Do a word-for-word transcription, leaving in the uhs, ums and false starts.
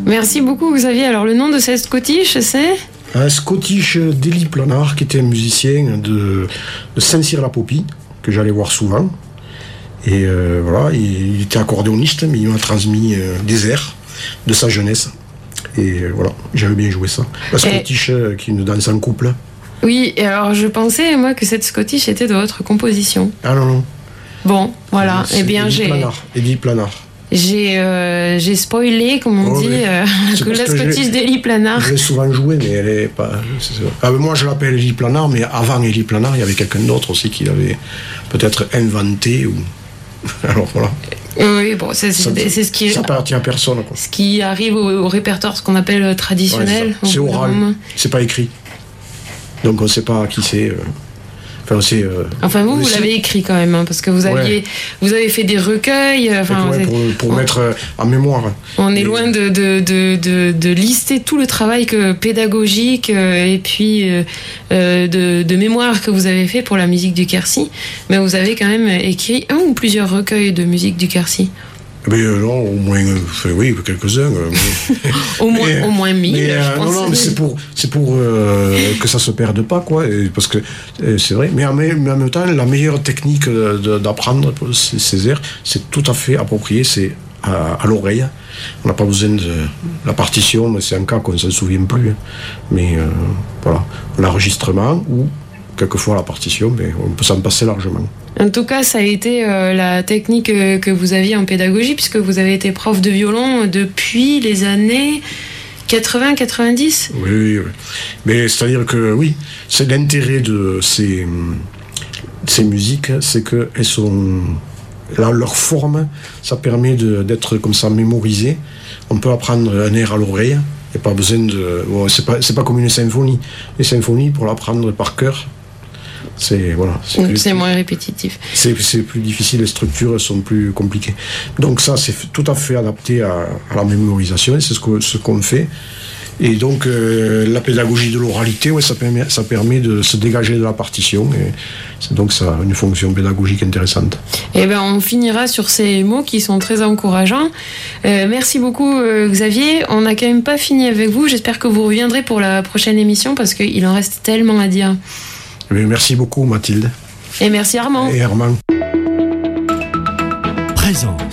Merci beaucoup Xavier. Alors le nom de cette scottish, c'est un Scottish d'Élie Planard, qui était un musicien de, de Saint-Cyr-la-Popie, que j'allais voir souvent. Et euh, voilà, il, il était accordéoniste, mais il m'a transmis euh, des airs de sa jeunesse. Et euh, voilà, j'avais bien joué ça. La Scottish, euh, qui est une danse en couple. Oui, et alors je pensais, moi, que cette Scottish était de votre composition. Ah non, non. Bon, voilà. C'est eh bien, Élie j'ai... Planard. Élie Planard. J'ai, euh, j'ai spoilé, comme on oh, dit, euh, que la Scottish d'Élie Planard. Je l'ai souvent joué, mais elle est pas. C'est ah, moi, je l'appelle Élie Planard, mais avant Élie Planard, il y avait quelqu'un d'autre aussi qui l'avait peut-être inventé. Ou... Alors voilà. Oui, bon, c'est, c'est, ça, c'est ce qui. Ça appartient à personne, quoi. Ce qui arrive au, au répertoire, ce qu'on appelle traditionnel. Ouais, c'est, c'est oral, c'est pas écrit. Donc on ne sait pas qui c'est. Euh... Enfin, c'est, euh, enfin, vous, vous l'avez écrit quand même, hein, parce que vous aviez, ouais. vous avez fait des recueils. Enfin, ouais, pour, pour on, mettre euh, en mémoire. On est et, loin de, de, de, de, de lister tout le travail que, pédagogique euh, et puis euh, de, de mémoire que vous avez fait pour la musique du Quercy. Mais vous avez quand même écrit un ou plusieurs recueils de musique du Quercy. Mais euh, non, au moins, enfin, oui, quelques-uns. Euh, mais, au moins, mais, au moins mille. Mais, euh, je pense. Non, non, mais c'est pour, c'est pour euh, que ça se perde pas, quoi. Et, parce que euh, c'est vrai. Mais en, mais en même temps, la meilleure technique de, d'apprendre ces, ces airs, c'est tout à fait approprié. C'est à, à l'oreille. On n'a pas besoin de la partition, mais c'est un cas qu'on ne s'en souvient plus. Mais euh, voilà, l'enregistrement ou quelquefois la partition, mais on peut s'en passer largement. En tout cas, ça a été euh, la technique euh, que vous aviez en pédagogie, puisque vous avez été prof de violon depuis les années quatre-vingts quatre-vingt-dix. Oui, oui, oui. Mais c'est-à-dire que, oui, c'est l'intérêt de ces, ces musiques, c'est qu'elles sont... Là, leur forme, ça permet de, d'être comme ça mémorisé. On peut apprendre un air à l'oreille. Il n'y a pas besoin de... Bon, c'est pas, c'est pas comme une symphonie. Les symphonies, pour l'apprendre par cœur, c'est, voilà, c'est, Donc plus, c'est moins répétitif. C'est, c'est plus difficile, les structures sont plus compliquées. Donc ça, c'est tout à fait adapté à, à la mémorisation, et c'est ce, que, ce qu'on fait. Et donc euh, la pédagogie de l'oralité, ouais, ça, permet, ça permet de se dégager de la partition. Et c'est donc ça a une fonction pédagogique intéressante. Eh ben, on finira sur ces mots qui sont très encourageants. Euh, merci beaucoup euh, Xavier. On n'a quand même pas fini avec vous. J'espère que vous reviendrez pour la prochaine émission parce qu'il en reste tellement à dire. Mais merci beaucoup Mathilde. Et merci Armand. Et Herman. Présent.